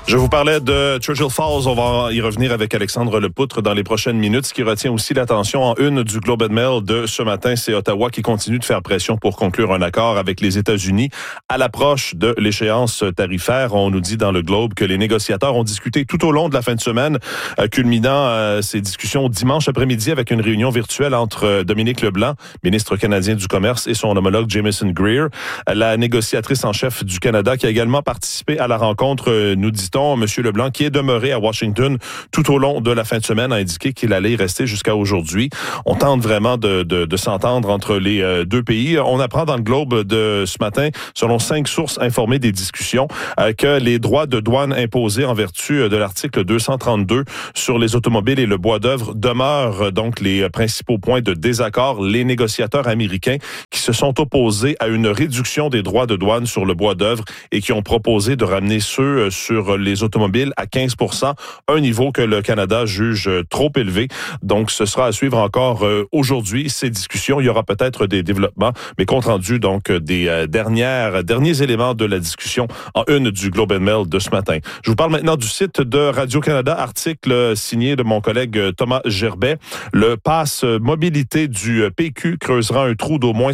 Je vous parlais de Churchill Falls. On va y revenir avec Alexandre Lepoutre dans les prochaines minutes. Ce qui retient aussi l'attention en une du Globe and Mail de ce matin, c'est Ottawa qui continue de faire pression pour conclure un accord avec les États-Unis à l'approche de l'échéance tarifaire. On nous dit dans le Globe que les négociateurs ont discuté tout au long de la fin de semaine, culminant ces discussions dimanche après-midi avec une réunion virtuelle entre Dominique Leblanc, ministre canadien du Commerce, et son homologue Jameson Greer, la négociatrice en chef du Canada, qui a également participé à la rencontre, nous dit-on. M. Leblanc, qui est demeuré à Washington tout au long de la fin de semaine, a indiqué qu'il allait y rester jusqu'à aujourd'hui. On tente vraiment de s'entendre entre les deux pays. On apprend dans le Globe de ce matin, selon 5 sources informées des discussions, que les droits de douane imposés en vertu de l'article 232 sur les automobiles et le bois d'œuvre demeurent donc les principaux points de désaccord. Les négociateurs américains qui se sont opposés à une réduction des droits de douane sur le bois d'œuvre et qui ont proposé de ramener ceux sur les automobiles à 15 %, un niveau que le Canada juge trop élevé. Donc, ce sera à suivre encore aujourd'hui, ces discussions. Il y aura peut-être des développements, mais compte rendu donc des derniers éléments de la discussion en une du Globe and Mail de ce matin. Je vous parle maintenant du site de Radio-Canada, article signé de mon collègue Thomas Gerbet. Le pass mobilité du PQ creusera un trou d'au moins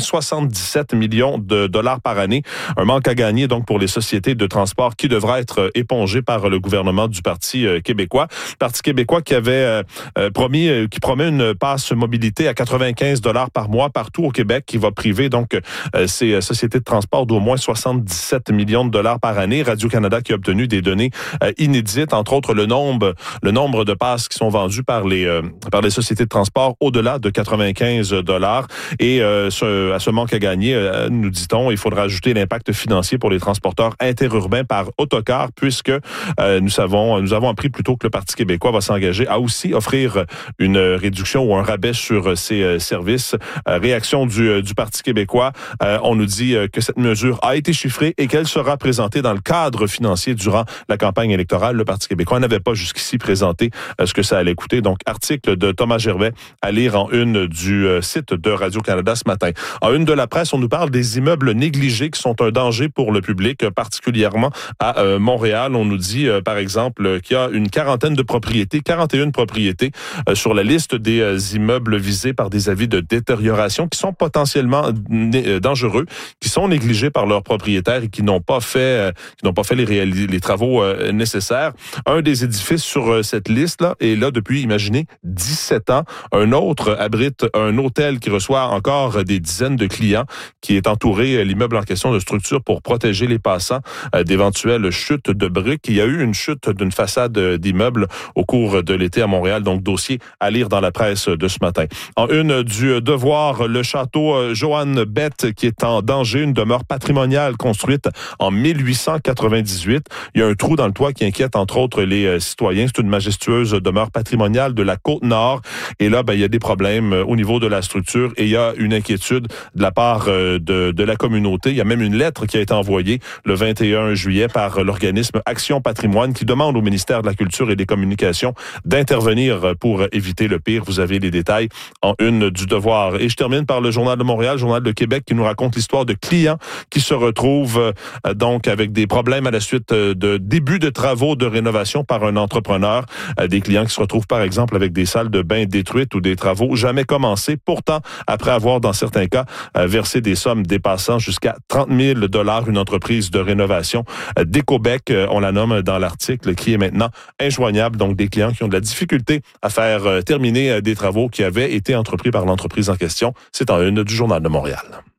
77 millions de dollars par année. Un manque à gagner donc pour les sociétés de transport qui devra être épongé par le gouvernement du Parti québécois. Le Parti québécois qui avait qui promet une passe mobilité à 95 $ par mois partout au Québec, qui va priver donc ces sociétés de transport d'au moins 77 millions de dollars par année. Radio-Canada qui a obtenu des données inédites, entre autres le nombre de passes qui sont vendues par les sociétés de transport au-delà de 95 $. Et à ce manque à gagner, nous dit-on, il faudra ajouter l'impact financier pour les transporteurs interurbains par autocar, puisque nous avons appris plus tôt que le Parti québécois va s'engager à aussi offrir une réduction ou un rabais sur ses services. Réaction du Parti québécois, on nous dit que cette mesure a été chiffrée et qu'elle sera présentée dans le cadre financier durant la campagne électorale. Le Parti québécois n'avait pas jusqu'ici présenté ce que ça allait coûter. Donc, article de Thomas Gerbet à lire en une du site de Radio-Canada ce matin. En une de la presse, on nous parle des immeubles négligés qui sont un danger pour le public, particulièrement à Montréal. On nous dit, par exemple, qu'il y a une 41 propriétés sur la liste des immeubles visés par des avis de détérioration qui sont potentiellement dangereux, qui sont négligés par leurs propriétaires et qui n'ont pas fait les travaux nécessaires. Un des édifices sur cette liste-là est là depuis, imaginez, 17 ans. Un autre abrite un hôtel qui reçoit encore des dizaines de clients, qui est entouré, l'immeuble en question, de structures pour protéger les passants d'éventuelles chutes de briques. Il y a eu une chute d'une façade d'immeuble au cours de l'été à Montréal, donc dossier à lire dans la presse de ce matin. En une du Devoir, le château Johann Beth qui est en danger, une demeure patrimoniale construite en 1898. Il y a un trou dans le toit qui inquiète entre autres les citoyens. C'est une majestueuse demeure patrimoniale de la Côte-Nord et là, il y a des problèmes au niveau de la structure et il y a une inquiétude de la part de la communauté. Il y a même une lettre qui a été envoyée le 21 juillet par l'organisme Action Patrimoine qui demande au ministère de la Culture et des Communications d'intervenir pour éviter le pire. Vous avez les détails en une du Devoir. Et je termine par le Journal de Montréal, Journal de Québec qui nous raconte l'histoire de clients qui se retrouvent donc avec des problèmes à la suite de début de travaux de rénovation par un entrepreneur. Des clients qui se retrouvent par exemple avec des salles de bain détruites ou des travaux jamais commencés. Pourtant, après avoir dans certains cas versé des sommes dépassant jusqu'à 30 000 $, une entreprise de rénovation d'Ecobec, on la nomme dans l'article, qui est maintenant injoignable. Donc des clients qui ont de la difficulté à faire terminer des travaux qui avaient été entrepris par l'entreprise en question. C'est en une du Journal de Montréal.